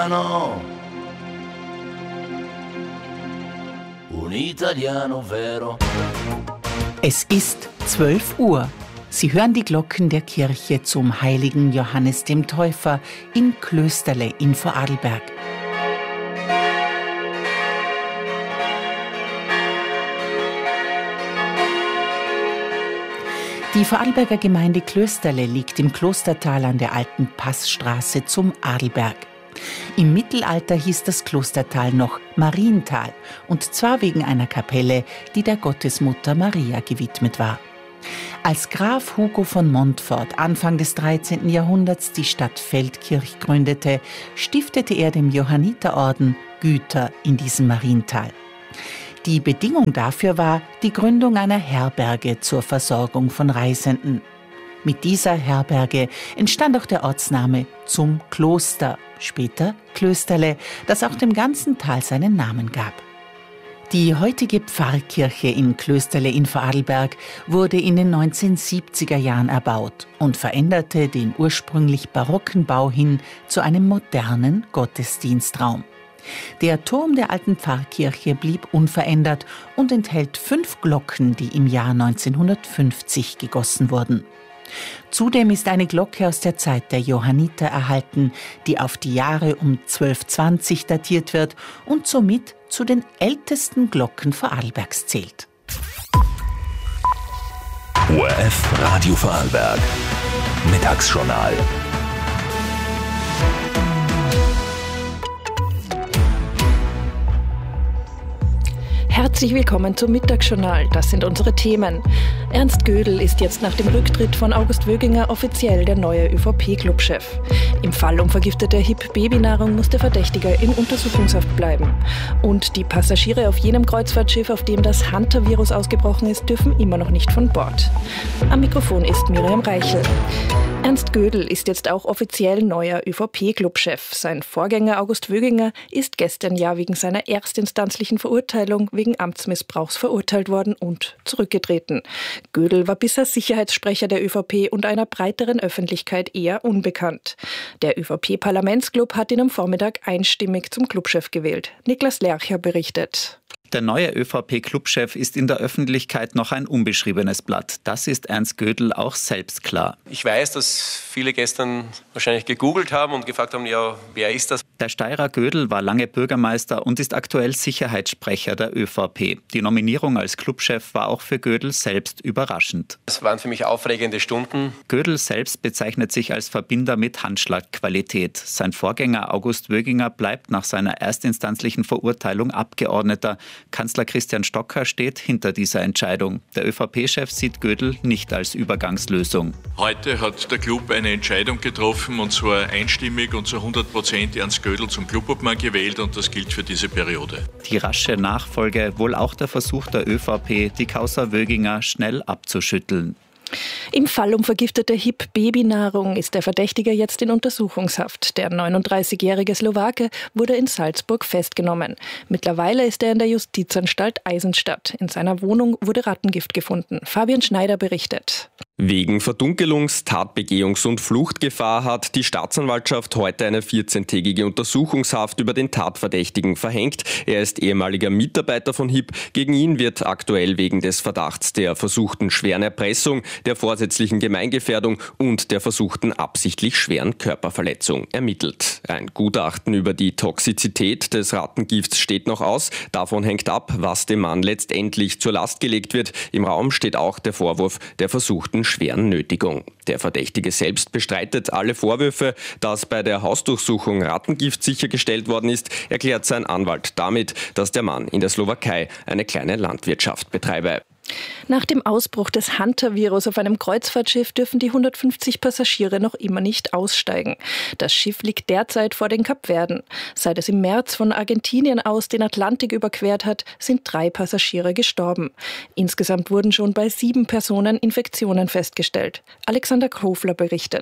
italiano, un italiano vero. Es ist 12 Uhr. Sie hören die Glocken der Kirche zum heiligen Johannes dem Täufer in Klösterle in Vorarlberg. Die Vorarlberger Gemeinde Klösterle liegt im Klostertal an der alten Passstraße zum Arlberg. Im Mittelalter hieß das Klostertal noch Mariental, und zwar wegen einer Kapelle, die der Gottesmutter Maria gewidmet war. Als Graf Hugo von Montfort Anfang des 13. Jahrhunderts die Stadt Feldkirch gründete, stiftete er dem Johanniterorden Güter in diesem Mariental. Die Bedingung dafür war die Gründung einer Herberge zur Versorgung von Reisenden. Mit dieser Herberge entstand auch der Ortsname Zum Kloster, später Klösterle, das auch dem ganzen Tal seinen Namen gab. Die heutige Pfarrkirche in Klösterle in Vorarlberg wurde in den 1970er Jahren erbaut und veränderte den ursprünglich barocken Bau hin zu einem modernen Gottesdienstraum. Der Turm der alten Pfarrkirche blieb unverändert und enthält 5 Glocken, die im Jahr 1950 gegossen wurden. Zudem ist eine Glocke aus der Zeit der Johanniter erhalten, die auf die Jahre um 1220 datiert wird und somit zu den ältesten Glocken Vorarlbergs zählt. ORF Radio Vorarlberg. Mittagsjournal. Herzlich willkommen zum Mittagsjournal. Das sind unsere Themen. Ernst Gödel ist jetzt nach dem Rücktritt von August Wöginger offiziell der neue ÖVP-Clubchef. Im Fall um vergiftete HIP-Babynahrung muss der Verdächtige in Untersuchungshaft bleiben. Und die Passagiere auf jenem Kreuzfahrtschiff, auf dem das Hunter-Virus ausgebrochen ist, dürfen immer noch nicht von Bord. Am Mikrofon ist Miriam Reichel. Ernst Gödel ist jetzt auch offiziell neuer ÖVP-Clubchef. Sein Vorgänger August Wöginger ist gestern ja wegen seiner erstinstanzlichen Verurteilung wegen Amtsmissbrauchs verurteilt worden und zurückgetreten. Gödel war bisher Sicherheitssprecher der ÖVP und einer breiteren Öffentlichkeit eher unbekannt. Der ÖVP-Parlamentsclub hat ihn am Vormittag einstimmig zum Clubchef gewählt. Niklas Lercher berichtet. Der neue ÖVP-Clubchef ist in der Öffentlichkeit noch ein unbeschriebenes Blatt. Das ist Ernst Gödel auch selbst klar. Ich weiß, dass viele gestern wahrscheinlich gegoogelt haben und gefragt haben, ja, wer ist das? Der Steirer Gödel war lange Bürgermeister und ist aktuell Sicherheitssprecher der ÖVP. Die Nominierung als Clubchef war auch für Gödel selbst überraschend. Es waren für mich aufregende Stunden. Gödel selbst bezeichnet sich als Verbinder mit Handschlagqualität. Sein Vorgänger August Wöginger bleibt nach seiner erstinstanzlichen Verurteilung Abgeordneter. Kanzler Christian Stocker steht hinter dieser Entscheidung. Der ÖVP-Chef sieht Gödel nicht als Übergangslösung. Heute hat der Club eine Entscheidung getroffen, und zwar einstimmig und zu 100% Ernst Gödel zum Clubobmann gewählt, und das gilt für diese Periode. Die rasche Nachfolge, wohl auch der Versuch der ÖVP, die Causa Wöginger schnell abzuschütteln. Im Fall um vergiftete HIP-Babynahrung ist der Verdächtige jetzt in Untersuchungshaft. Der 39-jährige Slowake wurde in Salzburg festgenommen. Mittlerweile ist er in der Justizanstalt Eisenstadt. In seiner Wohnung wurde Rattengift gefunden. Fabian Schneider berichtet. Wegen Verdunkelungs-, Tatbegehungs- und Fluchtgefahr hat die Staatsanwaltschaft heute eine 14-tägige Untersuchungshaft über den Tatverdächtigen verhängt. Er ist ehemaliger Mitarbeiter von HIP. Gegen ihn wird aktuell wegen des Verdachts der versuchten schweren Erpressung, der vorsätzlichen Gemeingefährdung und der versuchten absichtlich schweren Körperverletzung ermittelt. Ein Gutachten über die Toxizität des Rattengifts steht noch aus. Davon hängt ab, was dem Mann letztendlich zur Last gelegt wird. Im Raum steht auch der Vorwurf der versuchten schweren Nötigung. Der Verdächtige selbst bestreitet alle Vorwürfe. Dass bei der Hausdurchsuchung Rattengift sichergestellt worden ist, erklärt sein Anwalt damit, dass der Mann in der Slowakei eine kleine Landwirtschaft betreibe. Nach dem Ausbruch des Hunter-Virus auf einem Kreuzfahrtschiff dürfen die 150 Passagiere noch immer nicht aussteigen. Das Schiff liegt derzeit vor den Kapverden. Seit es im März von Argentinien aus den Atlantik überquert hat, sind 3 Passagiere gestorben. Insgesamt wurden schon bei 7 Personen Infektionen festgestellt. Alexander Kofler berichtet.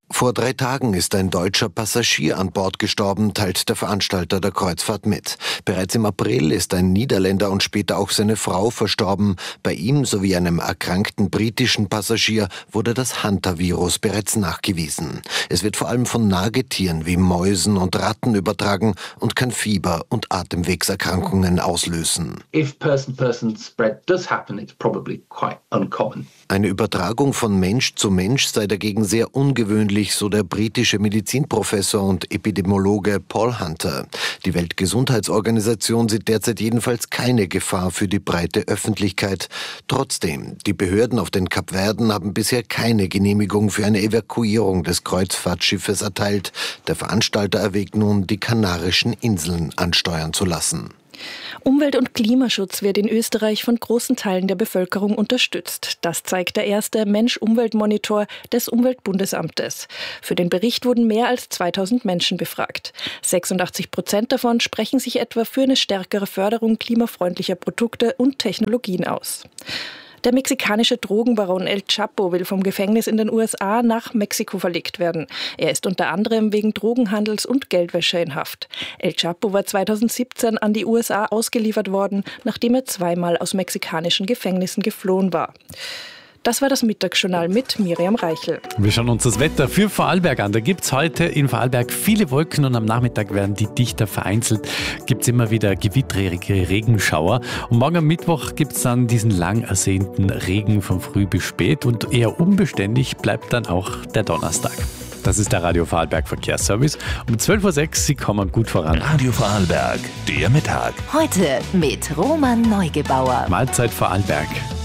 Vor 3 Tagen ist ein deutscher Passagier an Bord gestorben, teilt der Veranstalter der Kreuzfahrt mit. Bereits im April ist ein Niederländer und später auch seine Frau verstorben. Bei ihm sowie einem erkrankten britischen Passagier wurde das Hantavirus bereits nachgewiesen. Es wird vor allem von Nagetieren wie Mäusen und Ratten übertragen und kann Fieber und Atemwegserkrankungen auslösen. If person-to-person spread does happen, it's probably quite uncommon. Eine Übertragung von Mensch zu Mensch sei dagegen sehr ungewöhnlich, so der britische Medizinprofessor und Epidemiologe Paul Hunter. Die Weltgesundheitsorganisation sieht derzeit jedenfalls keine Gefahr für die breite Öffentlichkeit. Trotzdem, die Behörden auf den Kapverden haben bisher keine Genehmigung für eine Evakuierung des Kreuzfahrtschiffes erteilt. Der Veranstalter erwägt nun, die Kanarischen Inseln ansteuern zu lassen. Umwelt- und Klimaschutz wird in Österreich von großen Teilen der Bevölkerung unterstützt. Das zeigt der erste Mensch-Umwelt-Monitor des Umweltbundesamtes. Für den Bericht wurden mehr als 2000 Menschen befragt. 86% davon sprechen sich etwa für eine stärkere Förderung klimafreundlicher Produkte und Technologien aus. Der mexikanische Drogenbaron El Chapo will vom Gefängnis in den USA nach Mexiko verlegt werden. Er ist unter anderem wegen Drogenhandels und Geldwäsche in Haft. El Chapo war 2017 an die USA ausgeliefert worden, nachdem er 2-mal aus mexikanischen Gefängnissen geflohen war. Das war das Mittagsjournal mit Miriam Reichel. Wir schauen uns das Wetter für Vorarlberg an. Da gibt es heute in Vorarlberg viele Wolken und am Nachmittag werden die dichter vereinzelt. Gibt es immer wieder gewitterige Regenschauer. Und morgen am Mittwoch gibt es dann diesen lang ersehnten Regen von früh bis spät und eher unbeständig bleibt dann auch der Donnerstag. Das ist der Radio Vorarlberg Verkehrsservice. Um 12.06 Uhr, Sie kommen gut voran. Radio Vorarlberg, der Mittag. Heute mit Roman Neugebauer. Mahlzeit Vorarlberg.